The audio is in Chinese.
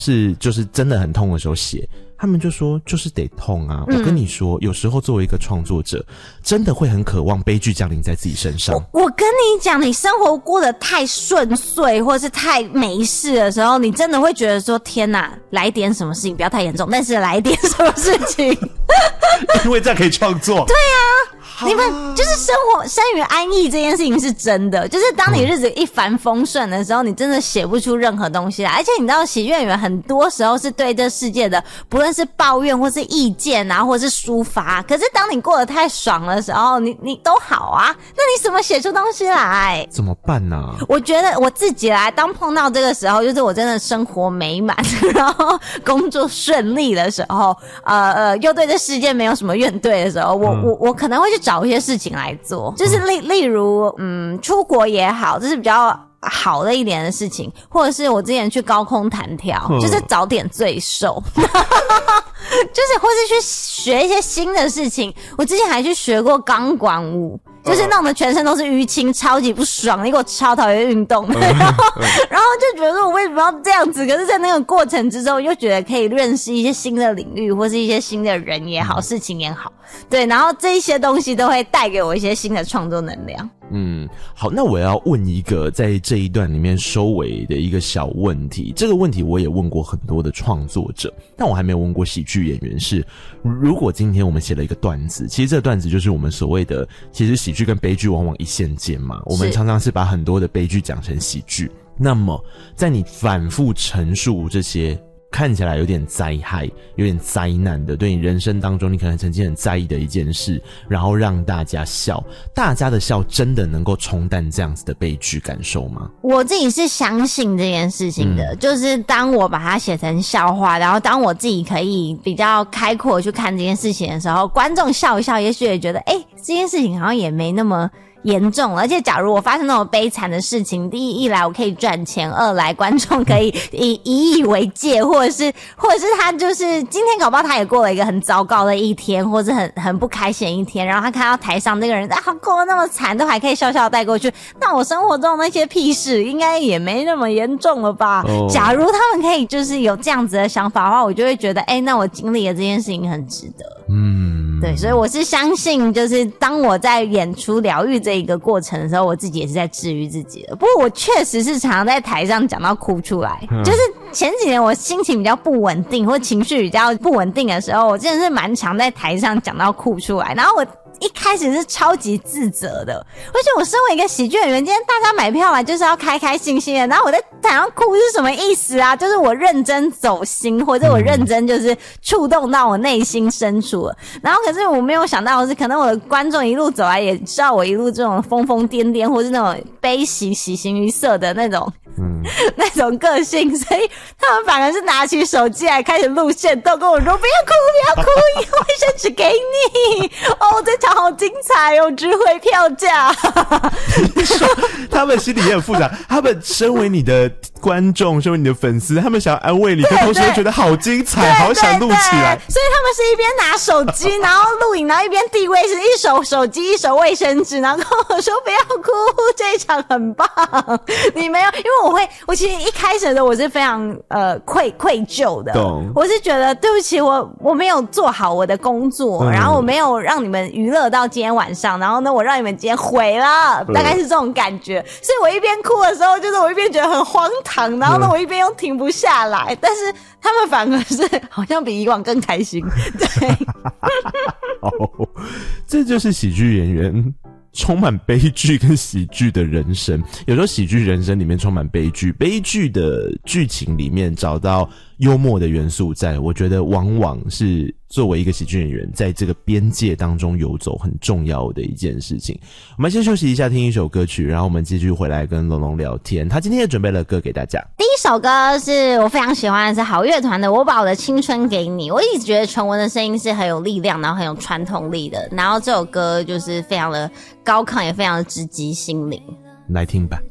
是就是真的很痛的时候写，他们就说就是得痛啊。我跟你说，有时候作为一个创作者，真的会很渴望悲剧降临在自己身上。 我跟你讲，你生活过得太顺遂，或是太没事的时候，你真的会觉得说天哪，来点什么事情，不要太严重，但是来点什么事情， 因为这样可以创作。 对啊。你们就是生于安逸这件事情是真的，就是当你日子一帆风顺的时候，你真的写不出任何东西来。而且你知道喜剧演员很多时候是对这世界的不论是抱怨或是意见啊，或是抒发，可是当你过得太爽的时候，你都好啊，那你怎么写出东西来？ 怎么办啊？ 我觉得我自己来，当碰到这个时候，就是我真的生活美满，然后工作顺利的时候，又对这世界没有什么怨怼的时候，我可能会去找一些事情来做，就是例如出国也好，这是比较好的一点的事情，或者是我之前去高空弹跳，就是早点罪受就是或是去学一些新的事情。我之前还去学过钢管舞，就是弄得全身都是淤青，超级不爽，你给我超讨厌运动然后就觉得说我为什么要这样子，可是在那个过程之中又觉得可以认识一些新的领域，或是一些新的人也好，事情也好，对，然后这一些东西都会带给我一些新的创作能量。 好，那我要问一个在这一段里面收尾的一个小问题。这个问题我也问过很多的创作者，但我还没有问过喜剧演员，是如果今天我们写了一个段子，其实这个段子就是我们所谓的，其实喜剧跟悲剧往往一线间嘛，我们常常是把很多的悲剧讲成喜剧。那么在你反复陈述这些看起来有点灾害有点灾难的，对你人生当中你可能曾经很在意的一件事，然后让大家笑，大家的笑真的能够冲淡这样子的悲剧感受吗？ 我自己是相信这件事情的，就是当我把它写成笑话，然后当我自己可以比较开阔去看这件事情的时候，观众笑一笑，也许也觉得这件事情好像也没那么严重了。而且假如我发生那种悲惨的事情，第一来我可以赚钱，二来观众可以以以为戒，或者是他就是今天搞不好他也过了一个很糟糕的一天，或者很不开心的一天，然后他看到台上那个人过得那么惨，都还可以笑笑带过去，那我生活中那些屁事应该也没那么严重了吧。假如他们可以就是有这样子的想法的话，我就会觉得那我经历了这件事情很值得。对，所以我是相信就是当我在演出疗愈这一个过程的时候，我自己也是在治愈自己的。不过我确实是常常在台上讲到哭出来，就是前几年我心情比较不稳定或情绪比较不稳定的时候，我真的是蛮常在台上讲到哭出来，然后我一开始是超级自责的，而且我身为一个喜剧演员，今天大家买票来就是要开开心心的，然后我在台上哭是什么意思啊？就是我认真走心，或者我认真就是触动到我内心深处了。然后可是我没有想到的是，可能我的观众一路走来也知道我一路这种疯疯癫癫，或是那种悲喜喜形于色的那种那种个性，所以他们反而是拿起手机来开始录线动，跟我说不要哭不要哭，卫生纸给你这场好精彩哦，值回票价他们心里也很复杂，他们身为你的观众，身为你的粉丝，他们想要安慰你，但同时又觉得好精彩，好想录起来， 所以他们是一边拿手机然后录影，然后一边递卫士，一手手机一手卫生纸，然后跟我说不要哭，这一场很棒。你没有，因为我其实一开始的时候我是非常愧疚的，我是觉得对不起，我没有做好我的工作，然后我没有让你们娱乐到今天晚上，然后呢我让你们今天毁了，大概是这种感觉。所以我一边哭的时候，就是我一边觉得很荒唐，然后呢我一边又停不下来，但是他们反而是好像比以往更开心。对这就是喜剧演员充满悲剧跟喜剧的人生。有时候喜剧人生里面充满悲剧，悲剧的剧情里面找到幽默的元素在，我觉得往往是作为一个喜剧演员在这个边界当中游走很重要的一件事情。我们先休息一下，听一首歌曲，然后我们继续回来跟龙龙聊天。他今天也准备了歌给大家。 第一首歌是我非常喜欢的，是好乐团的《我把我的青春给你》。我一直觉得纯文的声音是很有力量，然后很有穿透力的，然后这首歌就是非常的高亢，也非常的直击心灵。 来听吧。